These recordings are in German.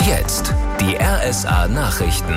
Jetzt die RSA Nachrichten.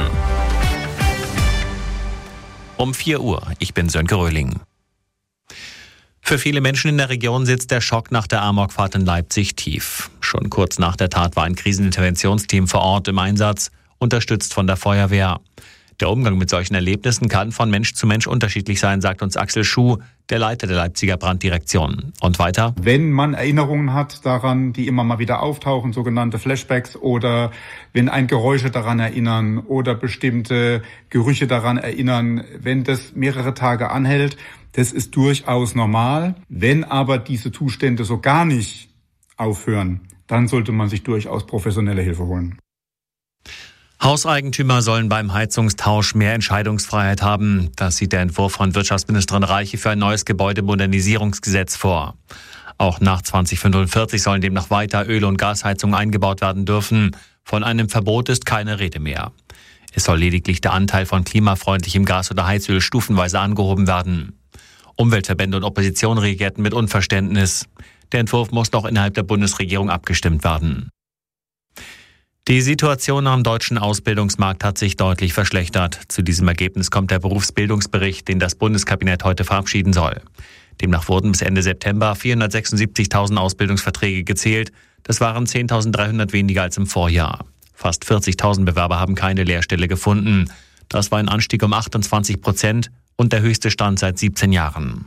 Um 4 Uhr, ich bin Sönke Röhling. Für viele Menschen in der Region sitzt der Schock nach der Amokfahrt in Leipzig tief. Schon kurz nach der Tat war ein Kriseninterventionsteam vor Ort im Einsatz, unterstützt von der Feuerwehr. Der Umgang mit solchen Erlebnissen kann von Mensch zu Mensch unterschiedlich sein, sagt uns Axel Schuh, der Leiter der Leipziger Branddirektion. Und weiter: Wenn man Erinnerungen hat daran, die immer mal wieder auftauchen, sogenannte Flashbacks, oder wenn ein Geräusche daran erinnern oder bestimmte Gerüche daran erinnern, wenn das mehrere Tage anhält, das ist durchaus normal. Wenn aber diese Zustände so gar nicht aufhören, dann sollte man sich durchaus professionelle Hilfe holen. Hauseigentümer sollen beim Heizungstausch mehr Entscheidungsfreiheit haben. Das sieht der Entwurf von Wirtschaftsministerin Reiche für ein neues Gebäudemodernisierungsgesetz vor. Auch nach 2045 sollen demnach weiter Öl- und Gasheizungen eingebaut werden dürfen. Von einem Verbot ist keine Rede mehr. Es soll lediglich der Anteil von klimafreundlichem Gas oder Heizöl stufenweise angehoben werden. Umweltverbände und Opposition reagierten mit Unverständnis. Der Entwurf muss noch innerhalb der Bundesregierung abgestimmt werden. Die Situation am deutschen Ausbildungsmarkt hat sich deutlich verschlechtert. Zu diesem Ergebnis kommt der Berufsbildungsbericht, den das Bundeskabinett heute verabschieden soll. Demnach wurden bis Ende September 476.000 Ausbildungsverträge gezählt. Das waren 10.300 weniger als im Vorjahr. Fast 40.000 Bewerber haben keine Lehrstelle gefunden. Das war ein Anstieg um 28% und der höchste Stand seit 17 Jahren.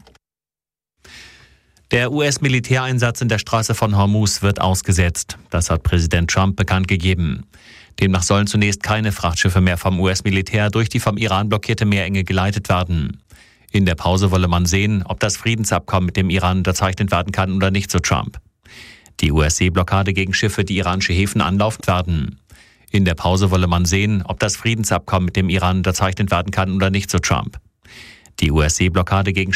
Der US-Militäreinsatz in der Straße von Hormuz wird ausgesetzt. Das hat Präsident Trump bekannt gegeben. Demnach sollen zunächst keine Frachtschiffe mehr vom US-Militär durch die vom Iran blockierte Meerenge geleitet werden. In der Pause wolle man sehen, ob das Friedensabkommen mit dem Iran unterzeichnet werden kann oder nicht, so Trump. Die US-Seeblockade gegen Schiffe, die iranische Häfen anlaufen, werden. In der Pause wolle man sehen, ob das Friedensabkommen mit dem Iran unterzeichnet werden kann oder nicht, so Trump. Die US-Seeblockade gegen